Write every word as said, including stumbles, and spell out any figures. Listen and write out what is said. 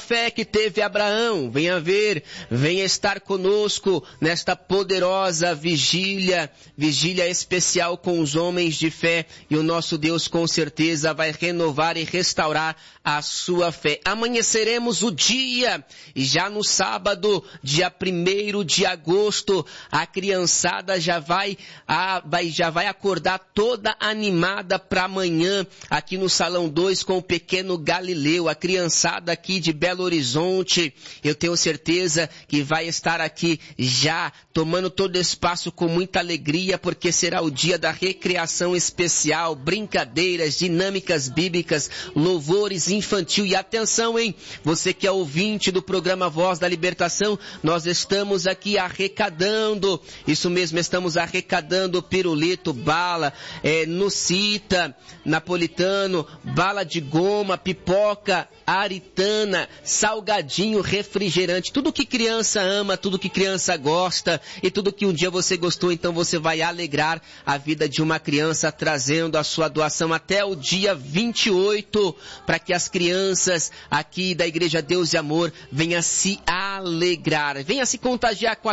fé que teve Abraão. Venha ver, venha estar conosco nesta poderosa vigília, vigília especial com os homens de fé, e o nosso Deus com certeza vai renovar e restaurar a sua fé. Amanheceremos o dia, e já no sábado, dia primeiro de agosto, a criançada já vai, a, vai, já vai acordar toda animada para amanhã, aqui no Salão dois com o pequeno Galileu, a criançada aqui de Belo Horizonte. Eu tenho certeza que vai estar aqui já, tomando todo espaço com muita alegria, porque será o dia da recreação especial, brincadeiras, dinâmicas bíblicas, louvores infantil. E atenção, hein? Você que é ouvinte do programa Voz da Libertação, nós estamos aqui arrecadando, isso mesmo, estamos arrecadando pirulito, bala, é, nucita, napolitano, bala de goma, pipoca, aritana, salgadinho, refrigerante, tudo que criança ama, tudo que criança gosta e tudo que um dia você gostou. Então você vai alegrar a vida de uma criança trazendo a sua doação até o dia vinte e oito, para que as crianças aqui da Igreja Deus e Amor venham se alegrar, venham se contagiar com a